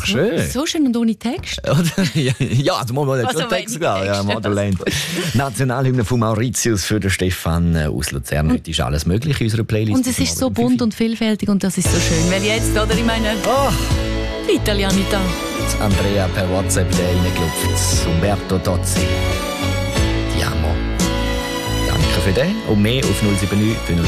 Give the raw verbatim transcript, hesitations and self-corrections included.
schön. So schön und ohne Text. Ja, das muss man nicht Also schon Text wenig geben. Ja, Text. Madeleine. Nationalhymne von Mauritius für den Stefan aus Luzern. Heute ist alles möglich in unserer Playlist. Und es ist so bunt und vielfältig und das ist so schön. Weil jetzt, oder ich meine, Oh, Italianita. Andrea per WhatsApp da reingelupft. Umberto Tozzi. Ti amo. Danke für den. Und mehr auf null sieben neun